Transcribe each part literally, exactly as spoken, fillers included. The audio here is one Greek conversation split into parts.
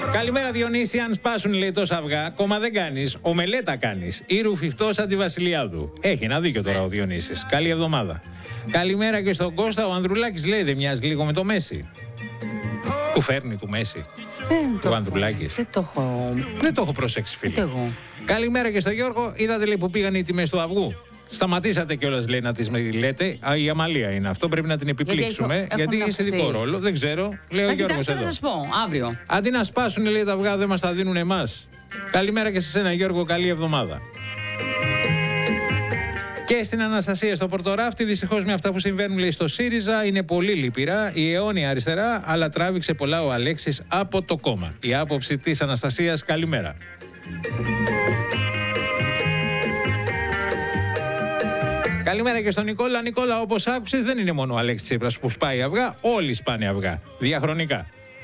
Καλημέρα Διονύση, αν σπάσουν λέει τόσα αυγά, κόμμα δεν κάνεις, ομελέτα κάνεις. Ή ρουφιχτός σαν τη Βασιλιάδου. Έχει ένα δίκιο τώρα ο Διονύσης. Καλή εβδομάδα. Καλημέρα και στον Κώστα, ο Ανδρουλάκης λέει δεν μοιάζει λίγο με το Μέση. Του φέρνει του Μέση. Δεν του Ανδρουλάκης. Δεν το έχω. Δεν το έχω προσέξει, φίλε. Ούτε εγώ. Καλημέρα και στον Γιώργο. Είδατε λέει που πήγαν οι τιμές του αυγού. Σταματήσατε κιόλας λέει να τις λέτε. Α, η Αμαλία είναι αυτό. Πρέπει να την επιπλήξουμε. Γιατί, γιατί έχει σε δικό ρόλο. Δεν ξέρω. Λέει ο Γιώργος εδώ. Θα σας πω αύριο. Αντί να σπάσουν λέει τα αυγά, δεν μας τα δίνουν εμάς. Καλημέρα και σε σένα Γιώργο. Καλή εβδομάδα. Και στην Αναστασία στο Πορτοράφτη, δυστυχώς με αυτά που συμβαίνουν λέει στο ΣΥΡΙΖΑ, είναι πολύ λυπηρά. Η αιώνια αριστερά, αλλά τράβηξε πολλά ο Αλέξης από το κόμμα. Η άποψη της Αναστασίας, καλημέρα. Καλημέρα και στον Νικόλα. Νικόλα, όπως άκουσες, δεν είναι μόνο ο Αλέξης Τσίπρας που σπάει αυγά, όλοι σπάνε αυγά. Διαχρονικά.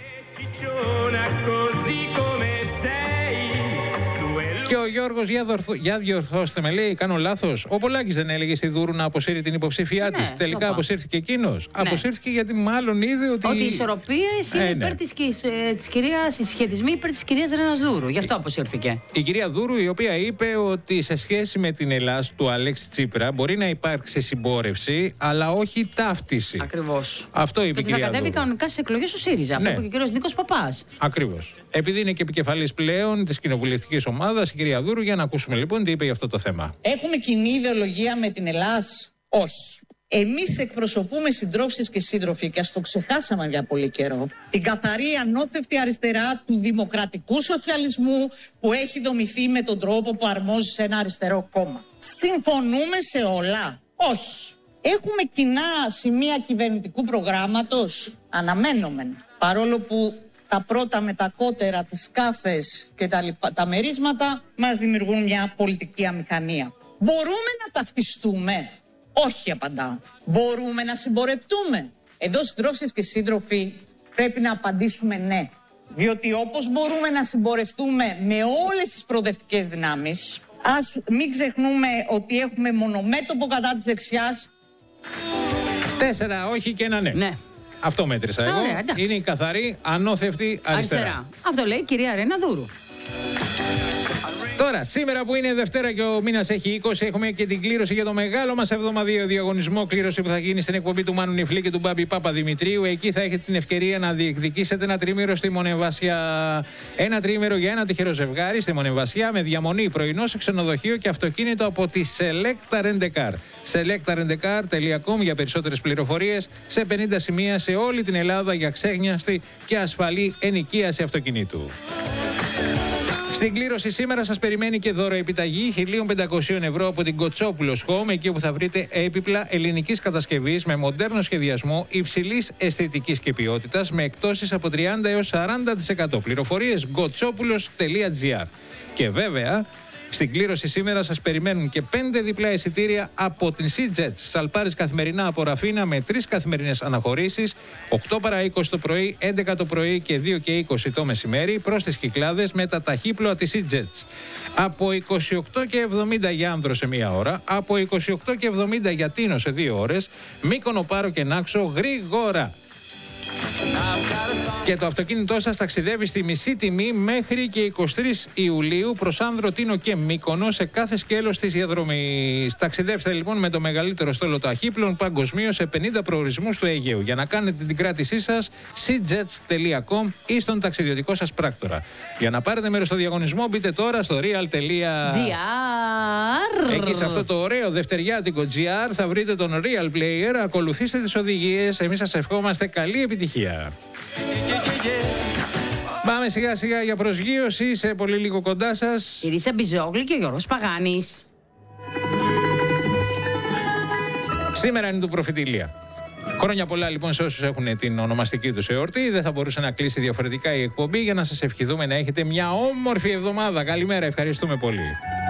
Και ο Γιώργος, για, δορθ... για διορθώστε με, λέει: κάνω λάθος. Ο Πολάκης δεν έλεγε στη Δούρου να αποσύρει την υποψήφιά ναι, της. Τελικά αποσύρθηκε εκείνος. Ναι. Αποσύρθηκε γιατί μάλλον είδε ότι. Ότι οι ισορροπίες είναι ε, ναι. υπέρ της, της κυρίας, οι συσχετισμοί υπέρ της κυρίας Ρένας Δούρου. Γι' αυτό αποσύρθηκε. Η κυρία Δούρου, η οποία είπε ότι σε σχέση με την Ελλάς του Αλέξη Τσίπρα μπορεί να υπάρξει συμπόρευση, αλλά όχι ταύτιση. Ακριβώς. Αυτό είπε η κυρία Δούρου. Θα κατέβει κανονικά στις εκλογές του ΣΥΡΙΖΑ. Αυτό ναι. που είπε ο κύριος Νίκος Παπάς. Ακριβώς. Επειδή είναι και επικεφαλής πλέον της κοινοβουλευτικής ομάδας, η κυρία Δούρου, για να ακούσουμε λοιπόν τι είπε για αυτό το θέμα. Έχουμε κοινή ιδεολογία με την Ελλάς? Όχι. Εμείς εκπροσωπούμε συντρόφισσες και σύντροφοι, και ας το ξεχάσαμε για πολύ καιρό, την καθαρή ανώθευτη αριστερά του δημοκρατικού σοσιαλισμού που έχει δομηθεί με τον τρόπο που αρμόζει σε ένα αριστερό κόμμα. Συμφωνούμε σε όλα? Όχι. Έχουμε κοινά σημεία κυβερνητικού προγράμματος? Αναμένομεν. Παρόλο που τα πρώτα με τα κότερα, τις κάφες και τα, λοιπά, τα μερίσματα μας δημιουργούν μια πολιτική αμηχανία. Μπορούμε να ταυτιστούμε? Όχι, απαντάω. Μπορούμε να συμπορευτούμε? Εδώ, συντρόφισσες και σύντροφοι, πρέπει να απαντήσουμε ναι. Διότι όπως μπορούμε να συμπορευτούμε με όλες τις προοδευτικές δυνάμεις, ας μην ξεχνούμε ότι έχουμε μονομέτωπο κατά της δεξιάς. Τέσσερα όχι και ένα ναι. Ναι. Αυτό μέτρησα εγώ. Ωραία, είναι η καθαρή ανώθευτη αριστερά. αριστερά. Αυτό λέει η κυρία Ρένα Δούρου. Τώρα, σήμερα που είναι Δευτέρα και ο μήνας έχει είκοσι, έχουμε και την κλήρωση για το μεγάλο μας εβδομαδιαίο διαγωνισμό. Κλήρωση που θα γίνει στην εκπομπή του Μάνου Νιφλή και του Μπάμπη Παπαδημητρίου. Εκεί θα έχετε την ευκαιρία να διεκδικήσετε ένα τρίμηρο στη Μονεβασιά. Ένα τρίμηρο για ένα τυχερό ζευγάρι στη Μονεβασιά με διαμονή πρωινό σε ξενοδοχείο και αυτοκίνητο από τη Selecta Rent a Car. selecta rent a car τελεία com για περισσότερες πληροφορίες σε πενήντα σημεία σε όλη την Ελλάδα για ξέγνιαστη και ασφαλή ενοικίαση αυτοκινήτου. Στην κλήρωση σήμερα σας περιμένει και δώρο επιταγή χίλια πεντακόσια ευρώ από την Κοτσόπουλος Home, εκεί όπου θα βρείτε έπιπλα ελληνικής κατασκευής με μοντέρνο σχεδιασμό υψηλής αισθητικής και ποιότητας με εκπτώσεις από τριάντα έως σαράντα τοις εκατό. Πληροφορίες γκοτσόπουλος τελεία τζι άρ. Και βέβαια, στην κλήρωση σήμερα σας περιμένουν και πέντε διπλά εισιτήρια από την SeaJets. Σαλπάρεις καθημερινά από Ραφίνα με τρεις καθημερινές αναχωρήσεις, οκτώ παρά είκοσι το πρωί, έντεκα το πρωί και δύο και είκοσι το μεσημέρι προς τις Κυκλάδες με τα ταχύπλοα της SeaJets. Από είκοσι οκτώ και εβδομήντα για Άνδρο σε μία ώρα, από είκοσι οκτώ και εβδομήντα για Τίνο σε δύο ώρες, Μύκονο, Πάρο και Νάξο γρήγορα. Και το αυτοκίνητό σας ταξιδεύει στη μισή τιμή μέχρι και εικοστή τρίτη Ιουλίου προς Άνδρο, Τίνο και Μύκονο σε κάθε σκέλος της διαδρομής. Ταξιδέψτε λοιπόν με το μεγαλύτερο στόλο ταχύπλων παγκοσμίως σε πενήντα προορισμούς του Αιγαίου. Για να κάνετε την κράτησή σας, seajets τελεία com ή στον ταξιδιωτικό σας πράκτορα. Για να πάρετε μέρος στο διαγωνισμό, μπείτε τώρα στο real τελεία τζι άρ. Εκεί σε αυτό το ωραίο δευτεριάτικο τζι άρ θα βρείτε τον Real Player. Ακολουθήστε τις οδηγίες. Εμείς σας ευχόμαστε καλή επιτυχία. Πάμε σιγά σιγά για προσγείωση σε πολύ λίγο κοντά σας. Η Ρίσα Μπιζόγλου και ο Γιώργος Παγάνης. Σήμερα είναι του προφητηλία. Χρόνια πολλά λοιπόν σε όσους έχουν την ονομαστική τους εορτή. Δεν θα μπορούσε να κλείσει διαφορετικά η εκπομπή για να σας ευχηθούμε να έχετε μια όμορφη εβδομάδα. Καλημέρα, ευχαριστούμε πολύ.